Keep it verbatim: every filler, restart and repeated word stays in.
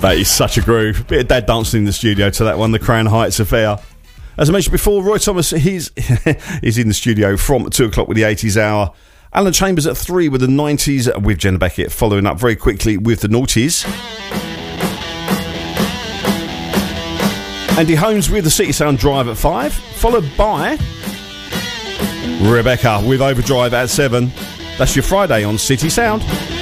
That is such a groove. Bit of dad dancing in the studio to that one, the Crown Heights Affair. As I mentioned before, Roy Thomas, he's, he's in the studio from two o'clock with the eighties hour. Alan Chambers at three with the nineties, with Jenna Beckett following up very quickly with the noughties. Andy Holmes with the City Sound Drive at five, followed by Rebecca with Overdrive at seven. That's your Friday on City Sound.